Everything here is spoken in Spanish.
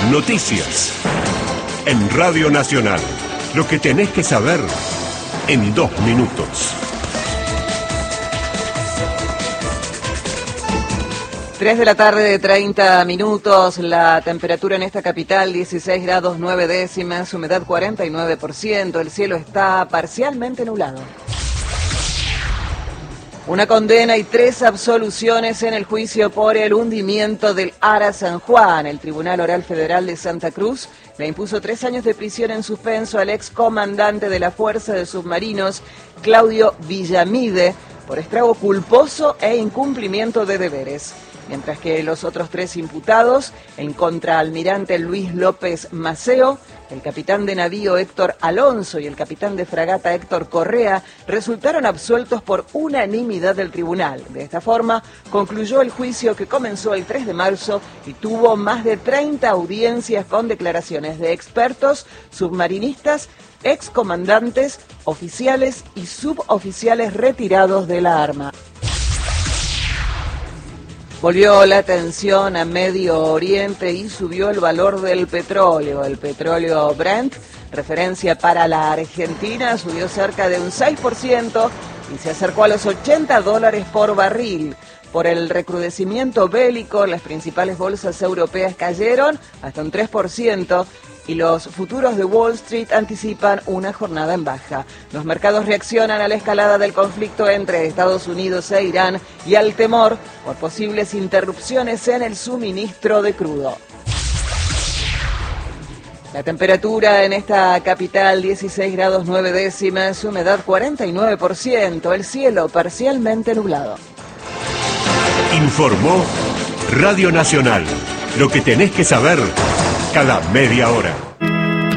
Noticias. En Radio Nacional. Lo que tenés que saber en 2 minutos. 3 de la tarde de 30 minutos, la temperatura en esta capital 16 grados 9 décimas, humedad 49%, el cielo está parcialmente nublado. Una condena y 3 absoluciones en el juicio por el hundimiento del Ara San Juan. El Tribunal Oral Federal de Santa Cruz le impuso 3 años de prisión en suspenso al excomandante de la Fuerza de Submarinos, Claudio Villamide, por estrago culposo e incumplimiento de deberes. Mientras que los otros 3 imputados, en contraalmirante Luis López Maceo, el capitán de navío Héctor Alonso y el capitán de fragata Héctor Correa, resultaron absueltos por unanimidad del tribunal. De esta forma, concluyó el juicio que comenzó el 3 de marzo y tuvo más de 30 audiencias con declaraciones de expertos, submarinistas, excomandantes, oficiales y suboficiales retirados de la Arma. Volvió la tensión a Medio Oriente y subió el valor del petróleo. El petróleo Brent, referencia para la Argentina, subió cerca de un 6% y se acercó a los $80 por barril. Por el recrudecimiento bélico, las principales bolsas europeas cayeron hasta un 3%. Y los futuros de Wall Street anticipan una jornada en baja. Los mercados reaccionan a la escalada del conflicto entre Estados Unidos e Irán y al temor por posibles interrupciones en el suministro de crudo. La temperatura en esta capital 16 grados 9 décimas, humedad 49%, el cielo parcialmente nublado. Informó Radio Nacional. Lo que tenés que saber cada media hora.